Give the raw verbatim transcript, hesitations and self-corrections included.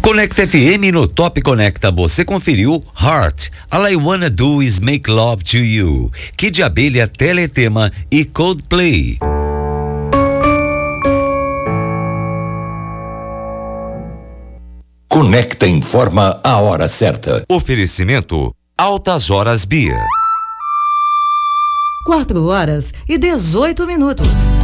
Conecta F M no Top Conecta, você conferiu Heart, All I Wanna Do Is Make Love to You, Kid Abelha, Teletema e Coldplay. Conecta informa a hora certa. Oferecimento Altas Horas Bia. Quatro horas e dezoito minutos.